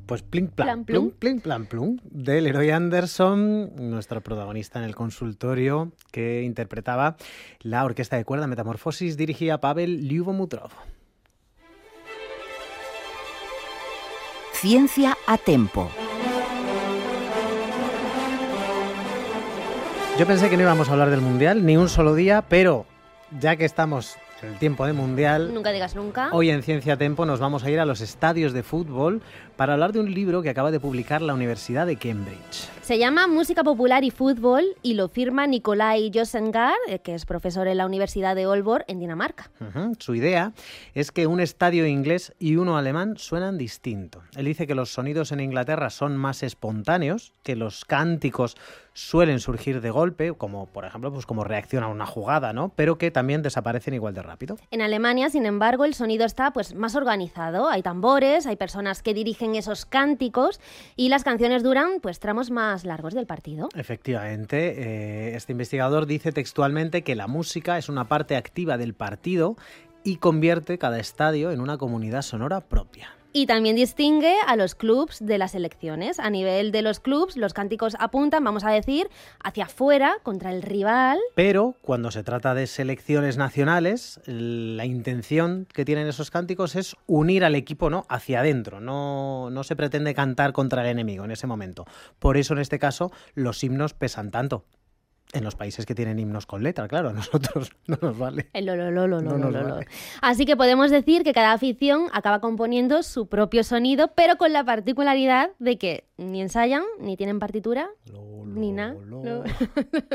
Pues pling, plan, Plan, plum, plum. pling, plan, plum, de Leroy Anderson, nuestro protagonista en el consultorio, que interpretaba la orquesta de cuerda Metamorfosis, dirigida Pavel Lyubomutrov. Ciencia a tempo. Yo pensé que no íbamos a hablar del Mundial ni un solo día, pero ya que estamos en el tiempo de Mundial, Nunca digas nunca. hoy en Ciencia a Tempo nos vamos a ir a los estadios de fútbol para hablar de un libro que acaba de publicar la Universidad de Cambridge. Se llama Música Popular y Fútbol y lo firma Nikolai Josengard, que es profesor en la Universidad de Aalborg, en Dinamarca. Su idea es que un estadio inglés y uno alemán suenan distinto. Él dice que los sonidos en Inglaterra son más espontáneos, que los cánticos suelen surgir de golpe, como por ejemplo, pues como reacción a una jugada, ¿no? Pero que también desaparecen igual de rápido. En Alemania, sin embargo, el sonido está pues más organizado. Hay tambores, hay personas que dirigen esos cánticos y las canciones duran pues tramos más largos del partido. Efectivamente, este investigador dice textualmente que la música es una parte activa del partido y convierte cada estadio en una comunidad sonora propia. Y también distingue a los clubs de las selecciones. A nivel de los clubs, los cánticos apuntan, vamos a decir, hacia afuera, contra el rival. Pero cuando se trata de selecciones nacionales, la intención que tienen esos cánticos es unir al equipo, ¿no?, hacia adentro. No se pretende cantar contra el enemigo en ese momento. Por eso, en este caso, los himnos pesan tanto. En los países que tienen himnos con letra, claro, a nosotros no nos vale. El No nos lo. vale. Así que podemos decir que cada afición acaba componiendo su propio sonido, pero con la particularidad de que ni ensayan, ni tienen partitura, ni nada.